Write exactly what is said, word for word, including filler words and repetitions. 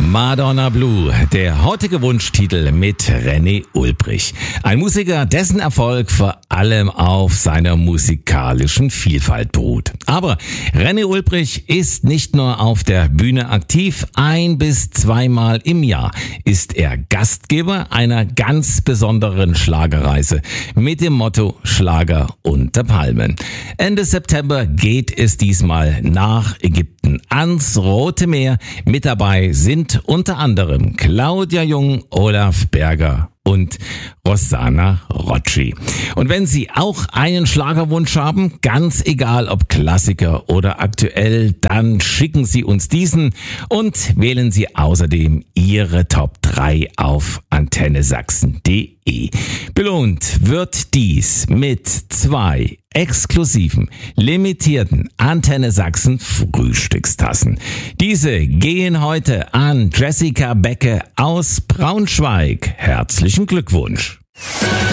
Madonna Blue, der heutige Wunschtitel mit René Ulbrich. Ein Musiker, dessen Erfolg vor allem auf seiner musikalischen Vielfalt beruht. Aber René Ulbrich ist nicht nur auf der Bühne aktiv, ein bis zweimal im Jahr ist er Gastgeber einer ganz besonderen Schlagerreise mit dem Motto Schlager unter Palmen. Ende September geht es diesmal nach Ägypten ans Rote Meer. Mit dabei sind unter anderem Claudia Jung, Olaf Berger und Rosanna Rocci. Und wenn Sie auch einen Schlagerwunsch haben, ganz egal ob Klassiker oder aktuell, dann schicken Sie uns diesen und wählen Sie außerdem Ihre Top drei auf antenne sachsen punkt de. Belohnt wird dies mit zwei exklusiven, limitierten Antenne Sachsen Frühstückstassen. Diese gehen heute an Jessica Becke aus Braunschweig. Herzlichen Glückwunsch.